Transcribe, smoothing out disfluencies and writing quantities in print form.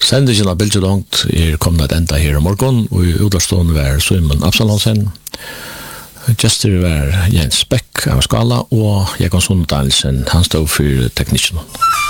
Sendingen av Bilge Langt kommet enda her I morgen, og I utlagsstående var Simon Absalonsen, Gjester var Jens Beck av Skala, og Jekon Sund Danielsen, han stod for teknikken.